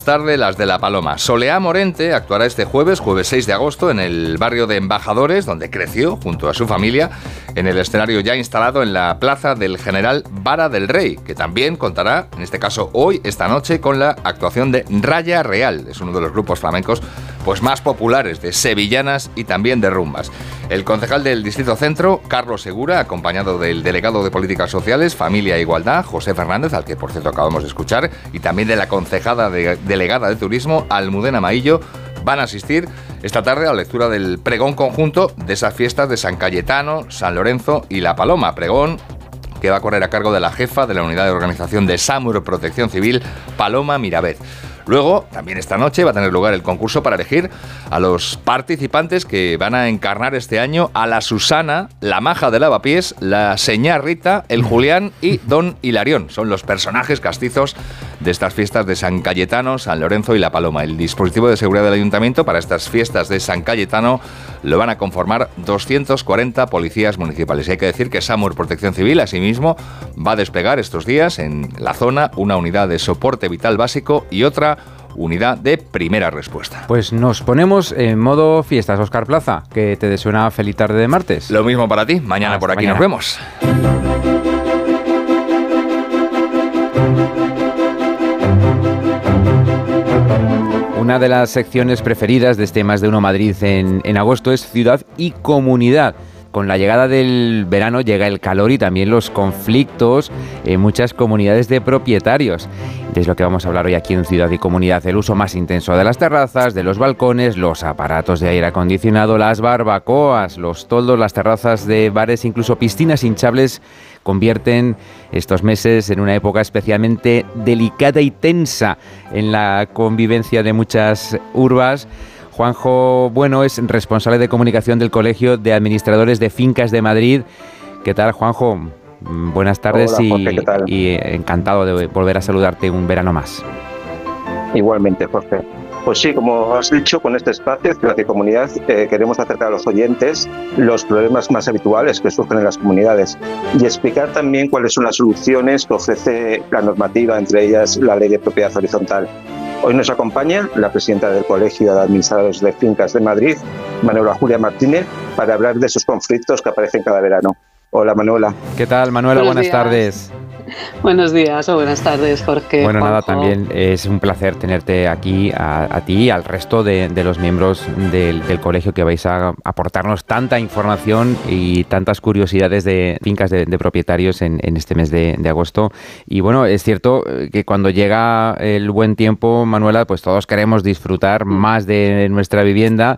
Tarde las de La Paloma. Soleá Morente actuará este jueves 6 de agosto, en el barrio de Embajadores, donde creció junto a su familia, en el escenario ya instalado en la plaza del General Vara del Rey, que también contará, en este caso hoy, esta noche, con la actuación de Raya Real. Es uno de los grupos flamencos pues más populares, de sevillanas y también de rumbas. El concejal del Distrito Centro, Carlos Segura, acompañado del delegado de Políticas Sociales, Familia e Igualdad, José Fernández, al que por cierto acabamos de escuchar, y también de la concejada delegada de Turismo, Almudena Maillo, van a asistir esta tarde a la lectura del pregón conjunto de esas fiestas de San Cayetano, San Lorenzo y La Paloma. Pregón que va a correr a cargo de la jefa de la Unidad de Organización de SAMUR Protección Civil, Paloma Mirabez. Luego, también esta noche, va a tener lugar el concurso para elegir a los participantes que van a encarnar este año a la Susana, la Maja de Lavapiés, la Señá Rita, el Julián y Don Hilarión. Son los personajes castizos de estas fiestas de San Cayetano, San Lorenzo y La Paloma. El dispositivo de seguridad del Ayuntamiento para estas fiestas de San Cayetano lo van a conformar 240 policías municipales. Y hay que decir que SAMUR Protección Civil, asimismo, va a desplegar estos días en la zona una unidad de soporte vital básico y otra unidad de primera respuesta. Pues nos ponemos en modo fiestas, Óscar Plaza, que te deseo una feliz tarde de martes. Lo mismo para ti, mañana por aquí mañana. Nos vemos. Una de las secciones preferidas de este Más de Uno Madrid en agosto es Ciudad y Comunidad. Con la llegada del verano llega el calor y también los conflictos en muchas comunidades de propietarios. Es lo que vamos a hablar hoy aquí en Ciudad y Comunidad. El uso más intenso de las terrazas, de los balcones, los aparatos de aire acondicionado, las barbacoas, los toldos, las terrazas de bares, incluso piscinas hinchables, convierten estos meses en una época especialmente delicada y tensa en la convivencia de muchas urbas. Juanjo Bueno es responsable de comunicación del Colegio de Administradores de Fincas de Madrid. ¿Qué tal, Juanjo? Buenas tardes. Hola, Jorge, ¿qué tal? Y encantado de volver a saludarte un verano más. Igualmente, Jorge. Pues sí, como has dicho, con este espacio, Ciudad y Comunidad, queremos acercar a los oyentes los problemas más habituales que surgen en las comunidades y explicar también cuáles son las soluciones que ofrece la normativa, entre ellas la Ley de Propiedad Horizontal. Hoy nos acompaña la presidenta del Colegio de Administradores de Fincas de Madrid, Manuela Julia Martínez, para hablar de esos conflictos que aparecen cada verano. Hola, Manuela. ¿Qué tal, Manuela? Buenas tardes. Buenos días o buenas tardes, Jorge. Bueno, Juanjo. Nada, también es un placer tenerte aquí a ti y al resto de los miembros del colegio, que vais a aportarnos tanta información y tantas curiosidades de fincas de propietarios en este mes de agosto. Y bueno, es cierto que cuando llega el buen tiempo, Manuela, pues todos queremos disfrutar más de nuestra vivienda.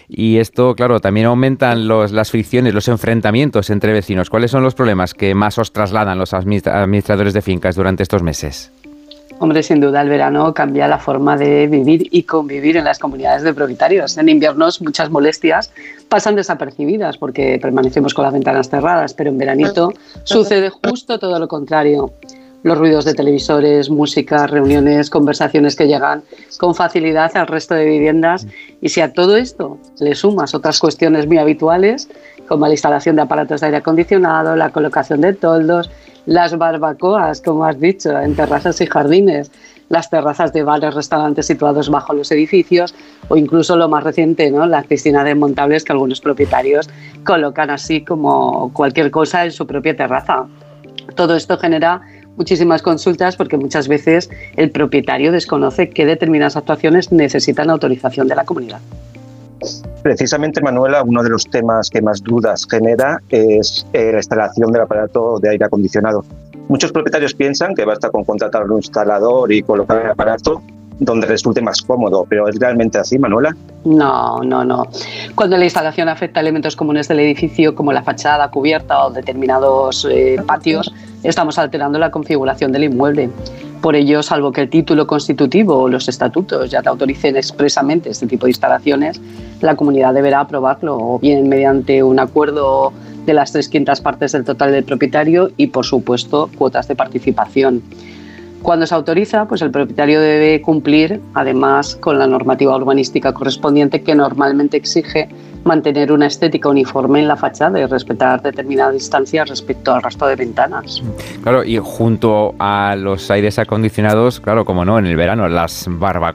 Y esto, claro, también aumentan las fricciones, los enfrentamientos entre vecinos. ¿Cuáles son los problemas que más os trasladan los administradores de fincas durante estos meses? Hombre, sin duda el verano cambia la forma de vivir y convivir en las comunidades de propietarios. En inviernos muchas molestias pasan desapercibidas porque permanecemos con las ventanas cerradas, pero en veranito sucede justo todo lo contrario. Los ruidos de televisores, música, reuniones, conversaciones que llegan con facilidad al resto de viviendas. Y si a todo esto le sumas otras cuestiones muy habituales, como la instalación de aparatos de aire acondicionado, la colocación de toldos, las barbacoas, como has dicho, en terrazas y jardines, las terrazas de bares, restaurantes situados bajo los edificios, o incluso lo más reciente, ¿no?, las piscinas desmontables que algunos propietarios colocan así como cualquier cosa en su propia terraza. Todo esto genera muchísimas consultas porque muchas veces el propietario desconoce qué determinadas actuaciones necesitan autorización de la comunidad. Precisamente, Manuela, uno de los temas que más dudas genera es la instalación del aparato de aire acondicionado. Muchos propietarios piensan que basta con contratar a un instalador y colocar el aparato donde resulte más cómodo, pero ¿es realmente así, Manuela? No. Cuando la instalación afecta a elementos comunes del edificio, como la fachada, cubierta o determinados patios, estamos alterando la configuración del inmueble. Por ello, salvo que el título constitutivo o los estatutos ya te autoricen expresamente este tipo de instalaciones, la comunidad deberá aprobarlo, o bien mediante un acuerdo de las 3/5 partes del total del propietario y, por supuesto, cuotas de participación. Cuando se autoriza, pues el propietario debe cumplir, además, con la normativa urbanística correspondiente, que normalmente exige mantener una estética uniforme en la fachada y respetar determinadas distancias respecto al resto de ventanas. Claro, y junto a los aires acondicionados, claro, como no, en el verano, las barbacoas